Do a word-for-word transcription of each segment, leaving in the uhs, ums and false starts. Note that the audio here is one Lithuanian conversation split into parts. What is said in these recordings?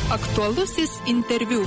Aktualusis interviu.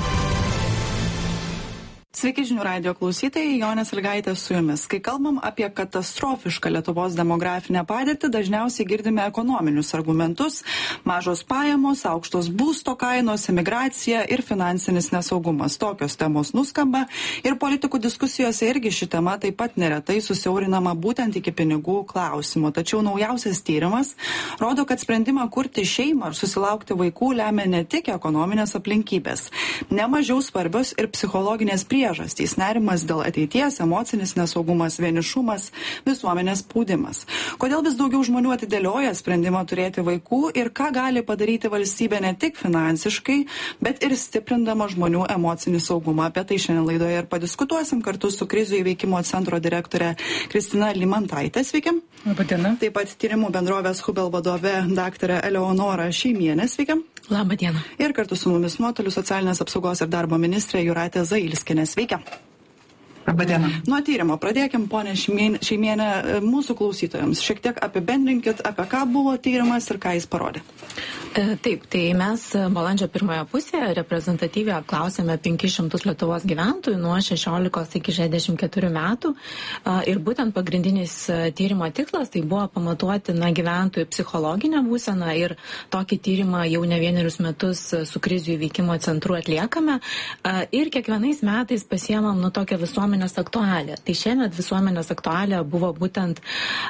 Sveiki žinių radijo klausytojai, Jonė Sąlygaitė su jumis. Kai kalbam apie katastrofišką Lietuvos demografinę padėtį, dažniausiai girdime ekonominius argumentus - mažos pajamos, aukštos būsto kainos, emigracija ir finansinis nesaugumas. Tokios temos nuskamba ir politikų diskusijose irgi ši tema taip pat neretai susiaurinama būtent iki pinigų klausimo. Tačiau naujausias tyrimas rodo, kad sprendimą kurti šeimą ar susilaukti vaikų lemia ne tik ekonominės aplinkybės. Nemažiau svarbios ir psichologinės priežastys. Priežastys, nerimas dėl ateities, emocinis nesaugumas, vienišumas, visuomenės spaudimas. Kodėl vis daugiau žmonių atidėlioja sprendimą turėti vaikų ir ką gali padaryti valstybė ne tik finansiškai, bet ir stiprindama žmonių emocinį saugumą. Apie tai šiandien laidoje ir padiskutuosim kartu su krizių įveikimo centro direktorė Kristina Limantaitė. Sveiki. Labadiena. Taip pat tyrimų bendrovės Hubel vadove daktarė Eleonora Šeimienė. Sveiki. Labadiena. Ir kartu su mumis nuotoliu socialinės apsaugos ir darbo ministrė Jūratė Zailskienė. Sveiki. Labadiena. Nuo tyrimo pradėkim, ponė Šeimienė, mūsų klausytojams. Šiek tiek apibendrinkit, apie ką buvo tyrimas ir ką jis parodė. Taip, tai mes balandžio pirmoje pusėje reprezentatyviai apklausėme penkis šimtus Lietuvos gyventojų nuo šešiolikos iki šešiasdešimt keturių metų. Ir būtent pagrindinis tyrimo tikslas tai buvo pamatuoti na, gyventojų psichologinę būseną ir tokį tyrimą jau ne vienerius metus su krizių įveikimo centru atliekame. Ir kiekvienais metais pasiemam nu tokią visuomenės aktualią. Tai šiemet visuomenės aktualija buvo būtent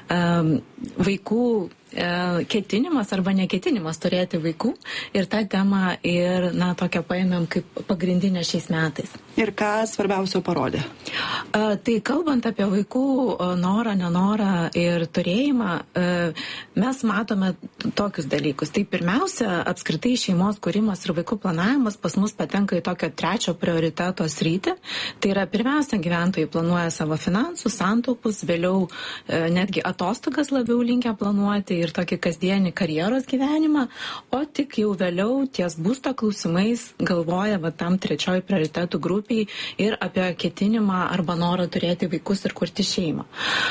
um, vaikų ketinimas arba neketinimas turėti vaikų ir tą temą ir, na, tokią paėmėm kaip pagrindinę šiais metais. Ir ką svarbiausio parodė? A, tai kalbant apie vaikų norą, nenorą ir turėjimą, a, mes matome tokius dalykus. Tai pirmiausia, apskritai šeimos kūrimas ir vaikų planavimas pas mus patenka į tokio trečio prioriteto sritį. Tai yra pirmiausia, gyventojai planuoja savo finansus, santaupus, vėliau a, netgi atostogas labiau linkę planuoti ir tokį kasdienį karjeros gyvenimą, o tik jau vėliau ties būsto klausimais galvoja va, tam trečioji prioritetų grupiai ir apie ketinimą arba norą turėti vaikus ir kurti šeimą.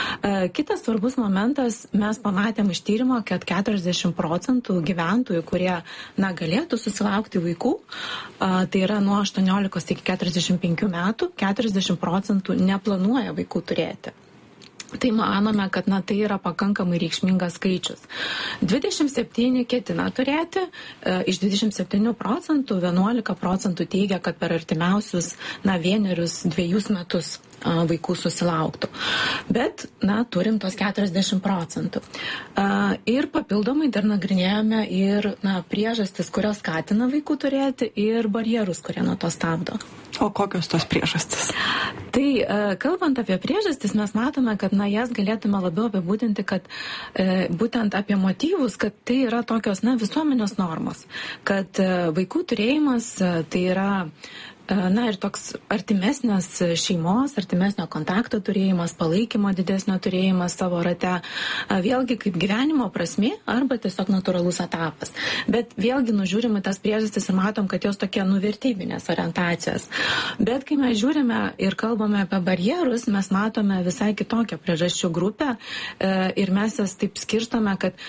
E, kitas svarbus momentas, mes pamatėm iš tyrimo, kad keturiasdešimt procentų gyventojų, kurie na, galėtų susilaukti vaikų, e, tai yra nuo aštuoniolikos iki keturiasdešimt penkių metų, keturiasdešimt procentų neplanuoja vaikų turėti. Tai manome, kad na, tai yra pakankamai reikšmingas skaičius. dvidešimt septyni ketina turėti, e, iš dvidešimt septynių procentų vienuolika procentų teigia, kad per artimiausius na, vienerius dviejus metus a, vaikų susilauktų. Bet, na, turim tos keturiasdešimt procentų. A, ir papildomai dar nagrinėjome ir na, priežastis, kurios skatina vaikų turėti ir barjerus, kurie nuo to stabdo. O kokios tos priežastis? Tai a, kalbant apie priežastis, mes matome, kad na, jas galėtume labiau apibūdinti, kad e, būtent apie motyvus, kad tai yra tokios na, visuomenės normos, kad e, vaikų turėjimas e, tai yra na ir toks artimesnės šeimos, artimesnio kontakto turėjimas, palaikymo didesnio turėjimas savo rate, vėlgi kaip gyvenimo prasmė arba tiesiog natūralus etapas. Bet vėlgi nužiūrime tas priežastis ir matom, kad jos tokie nuvertybinės orientacijos. Bet kai mes žiūrime ir kalbame apie barjerus, mes matome visai kitokią priežasčių grupę ir mes jas taip skirstome, kad